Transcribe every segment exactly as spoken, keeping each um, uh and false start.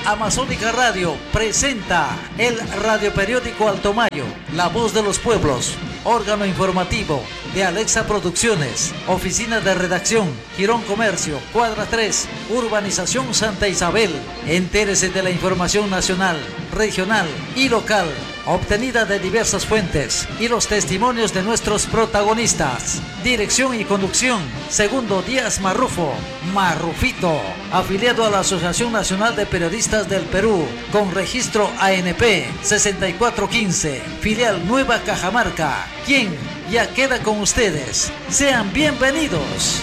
Amazónica Radio presenta el radioperiódico Alto Mayo, La Voz de los Pueblos, órgano informativo de Alexa Producciones, oficina de redacción, Girón Comercio, Cuadra tres, Urbanización Santa Isabel. Entérese de la información nacional, regional y local, obtenida de diversas fuentes, y los testimonios de nuestros protagonistas. Dirección y conducción, Segundo Díaz Marrufo, Marrufito, afiliado a la Asociación Nacional de Periodistas del Perú, con registro A N P sesenta y cuatro quince, filial Nueva Cajamarca, quien ya queda con ustedes. Sean bienvenidos.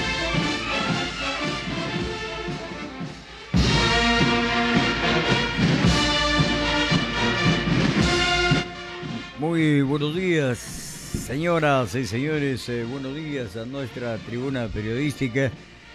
Muy buenos días, señoras y señores, eh, buenos días a nuestra tribuna periodística.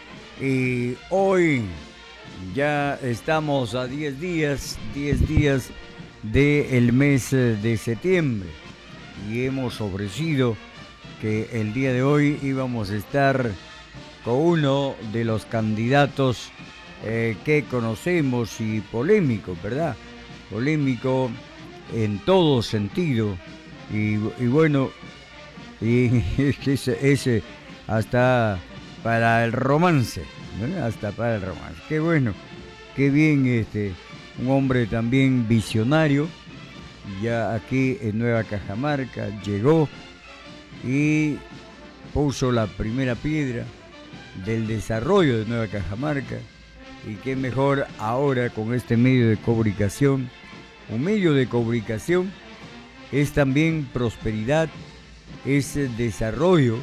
Y hoy ya estamos a diez días, diez días del mes de septiembre, y hemos ofrecido que el día de hoy íbamos a estar con uno de los candidatos eh, que conocemos, y polémico, ¿verdad? Polémico en todo sentido, y, y bueno, y ese, ese hasta para el romance, ¿no? Hasta para el romance. Qué bueno, qué bien, este, un hombre también visionario, ya aquí en Nueva Cajamarca llegó y puso la primera piedra del desarrollo de Nueva Cajamarca, y qué mejor ahora con este medio de comunicación. Un medio de comunicación es también prosperidad, es desarrollo.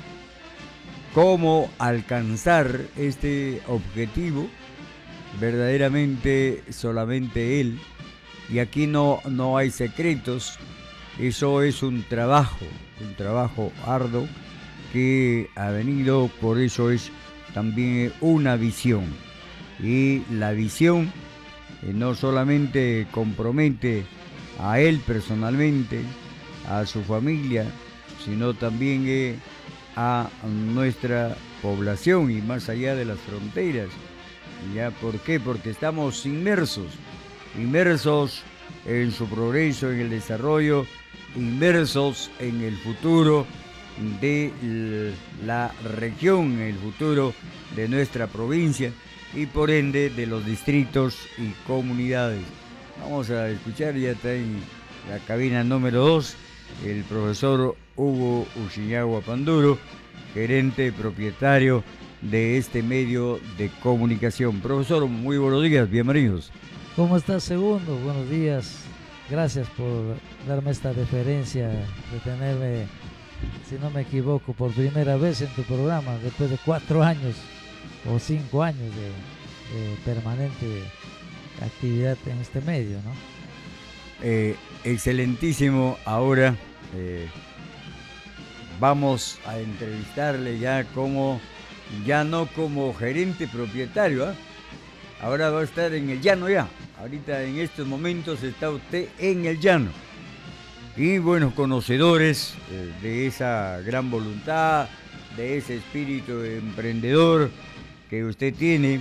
Cómo alcanzar este objetivo, verdaderamente solamente él. Y aquí no, no hay secretos, eso es un trabajo, un trabajo arduo que ha venido, por eso es también una visión. Y la visión Eh, no solamente compromete a él personalmente, a su familia, sino también eh, a nuestra población y más allá de las fronteras. ¿Ya? ¿Por qué? Porque estamos inmersos, inmersos en su progreso, en el desarrollo, inmersos en el futuro de la región, el futuro de nuestra provincia, y por ende de los distritos y comunidades. Vamos a escuchar, ya está en la cabina número dos, el profesor Hugo Uchiñagua Panduro, gerente propietario de este medio de comunicación. Profesor, muy buenos días, bienvenidos. ¿Cómo estás, Segundo? Buenos días, gracias por darme esta deferencia de tenerme, si no me equivoco, por primera vez en tu programa, después de cuatro años o cinco años de, de permanente actividad en este medio, ¿no? Eh, excelentísimo. Ahora eh, vamos a entrevistarle ya como, ya no como gerente propietario, ¿eh? Ahora va a estar en el llano ya. Ahorita en estos momentos está usted en el llano. Y buenos conocedores eh, de esa gran voluntad, de ese espíritu emprendedor que usted tiene.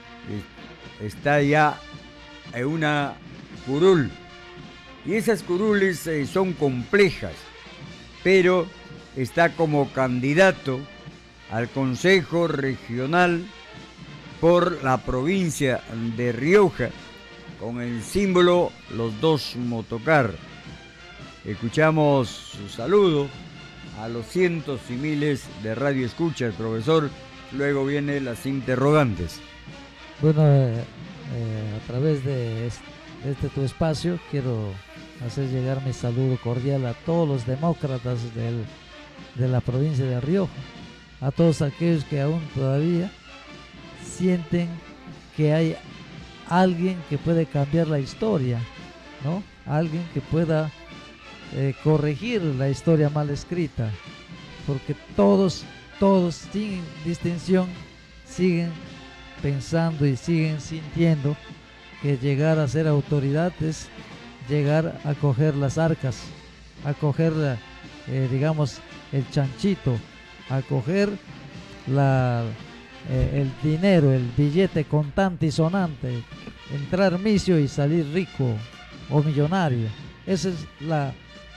Está ya en una curul, y esas curules eh, son complejas, pero está como candidato al Consejo Regional por la provincia de Rioja, con el símbolo los dos motocar. Escuchamos su saludo a los cientos y miles de radioescuchas, profesor. Luego vienen las interrogantes. Bueno, eh, eh, a través de este, de este tu espacio quiero hacer llegar mi saludo cordial a todos los demócratas del, de la provincia de Rioja, a todos aquellos que aún todavía sienten que hay alguien que puede cambiar la historia, ¿no? Alguien que pueda eh, corregir la historia mal escrita, porque todos Todos, sin distinción, siguen pensando y siguen sintiendo que llegar a ser autoridad es llegar a coger las arcas, a coger, eh, digamos, el chanchito, a coger la, eh, el dinero, el billete contante y sonante, entrar misio y salir rico o millonario. Esa es la,